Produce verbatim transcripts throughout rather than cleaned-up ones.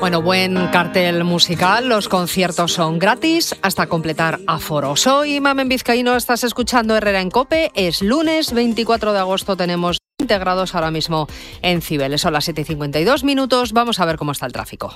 Bueno, buen cartel musical, los conciertos son gratis hasta completar aforo. Soy Mamen Vizcaíno, estás escuchando Herrera en COPE, es lunes veinticuatro de agosto, tenemos veinte grados ahora mismo en Cibeles, son las siete y cincuenta y dos minutos, vamos a ver cómo está el tráfico.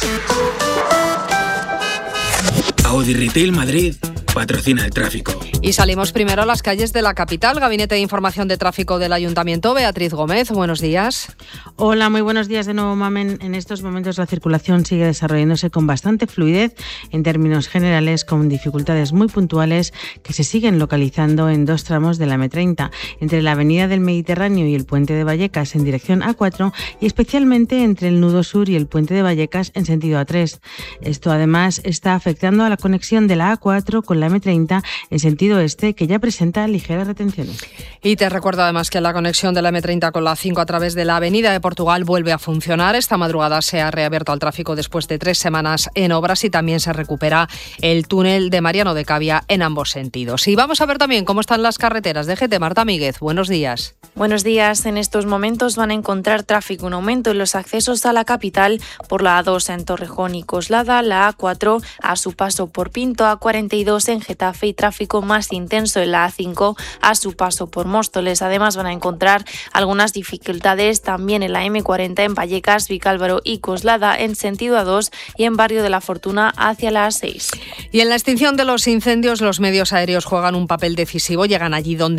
Audi Retail Madrid patrocina el tráfico. Y salimos primero a las calles de la capital. Gabinete de Información de Tráfico del Ayuntamiento, Beatriz Gómez, buenos días. Hola, muy buenos días de nuevo, Mamen. En estos momentos la circulación sigue desarrollándose con bastante fluidez en términos generales, con dificultades muy puntuales que se siguen localizando en dos tramos de la eme treinta, entre la Avenida del Mediterráneo y el Puente de Vallecas en dirección a cuatro y especialmente entre el Nudo Sur y el Puente de Vallecas en sentido a tres. Esto además está afectando a la conexión de la a cuatro con la eme treinta en sentido este, que ya presenta ligeras retenciones. Y te recuerdo además que la conexión de la eme treinta con la a cinco a través de la Avenida de Portugal vuelve a funcionar. Esta madrugada se ha reabierto al tráfico después de tres semanas en obras y también se recupera el túnel de Mariano de Cavia en ambos sentidos. Y vamos a ver también cómo están las carreteras. D G T, Marta Míguez, buenos días. Buenos días. En estos momentos van a encontrar tráfico, un aumento en los accesos a la capital por la a dos en Torrejón y Coslada, la a cuatro a su paso por Pinto, a cuarenta y dos en Getafe y tráfico más intenso en la a cinco a su paso por Móstoles. Además van a encontrar algunas dificultades también en la eme cuarenta en Vallecas, Vicálvaro y Coslada en sentido a dos y en Barrio de la Fortuna hacia la a seis. Y en la extinción de los incendios los medios aéreos juegan un papel decisivo, llegan allí donde